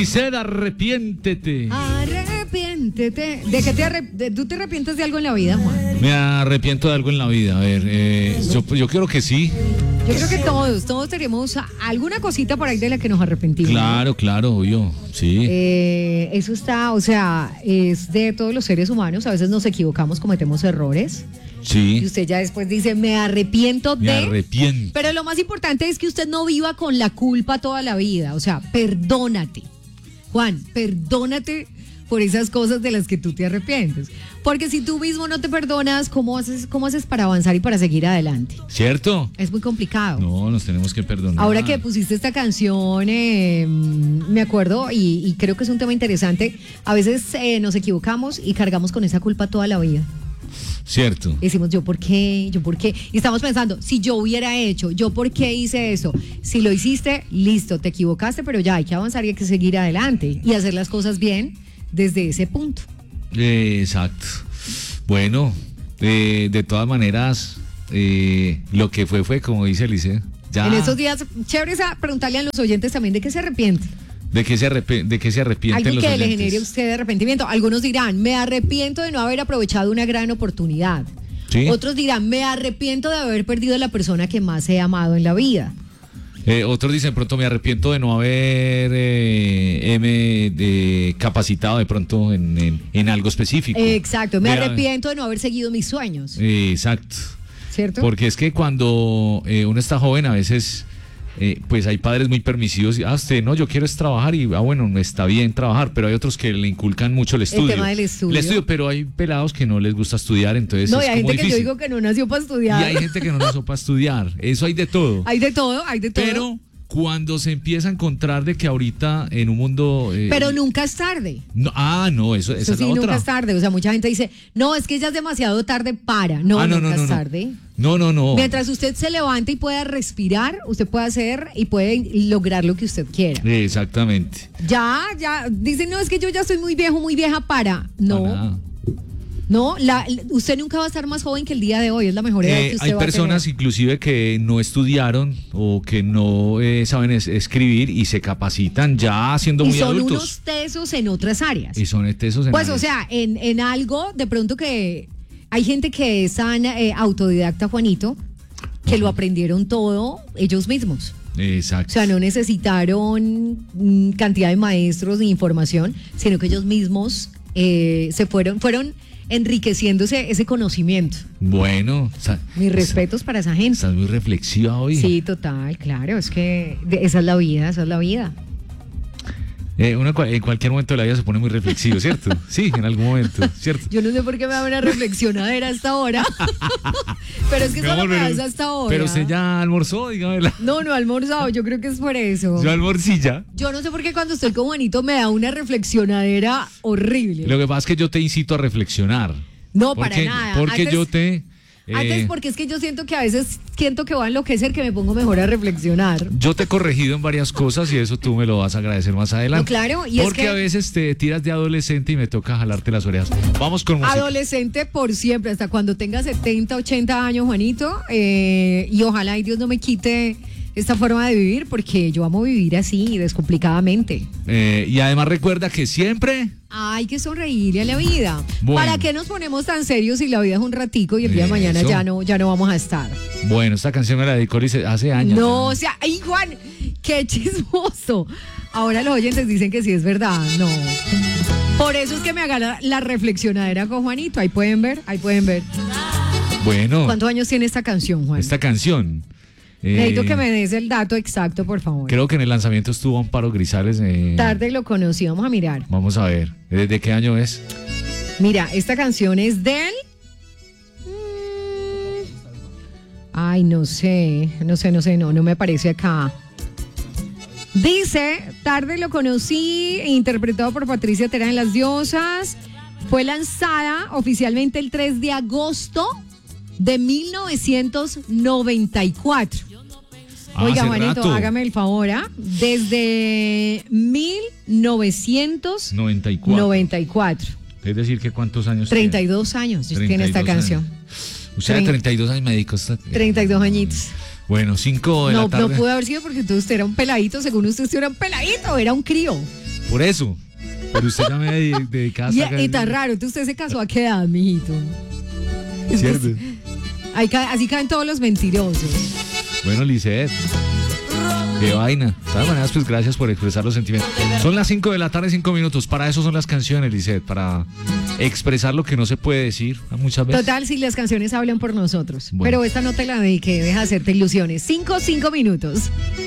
Lisset, arrepiéntete. Arrepiéntete. ¿De qué tú te arrepientes de algo en la vida, Juan? Me arrepiento de algo en la vida. A ver, yo creo que sí. Yo creo que todos tenemos alguna cosita por ahí de la que nos arrepentimos. Claro, obvio, sí. Eso está, o sea, es de todos los seres humanos. A veces nos equivocamos, cometemos errores. Sí. Y usted ya después dice, me arrepiento Me arrepiento. Pero lo más importante es que usted no viva con la culpa toda la vida. O sea, perdónate. Juan, perdónate por esas cosas de las que tú te arrepientes. Porque si tú mismo no te perdonas, ¿cómo haces para avanzar y para seguir adelante? ¿Cierto? Es muy complicado. No, nos tenemos que perdonar. Ahora que pusiste esta canción, me acuerdo y creo que es un tema interesante. A veces nos equivocamos y cargamos con esa culpa toda la vida. Cierto. Decimos, ¿yo por qué? Y estamos pensando, si yo hubiera hecho, ¿yo por qué hice eso? Si lo hiciste, listo, te equivocaste, pero ya hay que avanzar y hay que seguir adelante y hacer las cosas bien desde ese punto. Exacto. Bueno, de todas maneras, lo que fue, como dice Lisset. Ya. En estos días, chévere preguntarle a los oyentes también de qué se arrepiente. ¿De qué se arrepienten Algo los que oyentes? le genere a usted de arrepentimiento. Algunos dirán, me arrepiento de no haber aprovechado una gran oportunidad. ¿Sí? Otros dirán, me arrepiento de haber perdido a la persona que más he amado en la vida. Otros dicen, pronto me arrepiento de no haber capacitado de pronto en algo específico. Exacto, me arrepiento de no haber seguido mis sueños. Exacto. ¿Cierto? Porque es que cuando uno está joven a veces... pues hay padres muy permisivos y usted no, yo quiero es trabajar y bueno, está bien trabajar, pero hay otros que le inculcan mucho el estudio. El tema del estudio. Pero hay pelados que no les gusta estudiar, entonces no, es y hay como gente difícil. que yo digo que no nació para estudiar. Y hay gente que no nació para estudiar, eso hay de todo. Hay de todo. Pero cuando se empieza a encontrar de que ahorita en un mundo... pero nunca es tarde. No, esa Eso es sí, la otra. nunca es tarde. O sea, mucha gente dice, no, es que ya es demasiado tarde para. No, nunca es tarde. No. Mientras usted se levante y pueda respirar, usted puede hacer y puede lograr lo que usted quiera. Exactamente. Ya, dicen, no, es que yo ya soy muy viejo, muy vieja para. No. No, usted nunca va a estar más joven que el día de hoy, es la mejor edad que usted hay va a personas tener. inclusive que no estudiaron o que no saben escribir y se capacitan ya siendo muy adultos. Y son unos tesos en otras áreas. Y son tesos en Pues, áreas. o sea, en algo, de pronto que hay gente que es tan autodidacta, Juanito, que lo aprendieron todo ellos mismos. Exacto. O sea, no necesitaron cantidad de maestros ni información, sino que ellos mismos se fueron enriqueciéndose ese conocimiento. Bueno, Mis respetos para esa gente. Estás muy reflexiva hoy. Sí, total, claro, es que esa es la vida. Uno en cualquier momento de la vida se pone muy reflexivo, ¿cierto? Sí, en algún momento, ¿cierto? Yo no sé por qué me da una reflexionadera hasta ahora, pero es que solo me das hasta ahora. Pero usted ya almorzó, dígamela. No he almorzado, yo creo que es por eso. Yo almorcilla. Yo no sé por qué cuando estoy con Juanito me da una reflexionadera horrible. Lo que pasa es que yo te incito a reflexionar. No, para nada. Porque Antes porque es que yo siento que a veces que voy a enloquecer, que me pongo mejor a reflexionar. Yo te he corregido en varias cosas y eso tú me lo vas a agradecer más adelante. No, claro, y porque es que a veces te tiras de adolescente y me toca jalarte las orejas. Vamos con música. Adolescente por siempre, hasta cuando tenga 70, 80 años, Juanito, y ojalá y Dios no me quite esta forma de vivir, porque yo amo vivir así, descomplicadamente. Y además recuerda que siempre... Hay que sonreírle a la vida. Bueno. ¿Para qué nos ponemos tan serios si la vida es un ratico y el día de mañana Eso. ya no vamos a estar? Bueno, esta canción me la dedicó hace años. No, o sea, ay, Juan, qué chismoso. Ahora los oyentes dicen que sí es verdad. No. Por eso es que me haga la reflexionadera con Juanito. Ahí pueden ver. Bueno. ¿Cuántos años tiene esta canción, Juan? Esta canción. Necesito que me des el dato exacto, por favor. Creo que en el lanzamiento estuvo Amparo Grisales. Tarde lo conocí, vamos a mirar. Vamos a ver. ¿Desde qué año es? Mira, esta canción es del... Ay, no me aparece acá. Dice, Tarde lo conocí, interpretado por Patricia Terán en Las Diosas. Fue lanzada oficialmente el 3 de agosto de 1994. Oiga, hace Juanito, rato. hágame el favor, Desde 1994. Es decir, que ¿cuántos años 32 años tiene esta canción. O sea, 32 años me dedicó. 32 añitos. Bueno, 5 de la tarde. No pudo haber sido porque usted era un peladito, según usted era un peladito, era un crío. Por eso. Pero usted ya me dedicaba hasta Y tan raro, usted se casó a qué edad, mijito. Es que ¿Cierto? así caen todos los mentirosos. Bueno, Lisette. Qué vaina. De todas maneras, pues gracias por expresar los sentimientos. Son las 5 de la tarde, 5 minutos. Para eso son las canciones, Lisette. Para expresar lo que no se puede decir muchas veces. Total, si las canciones hablan por nosotros. Bueno. Pero esta no te la dediqué, deja de hacerte ilusiones. 5 minutos.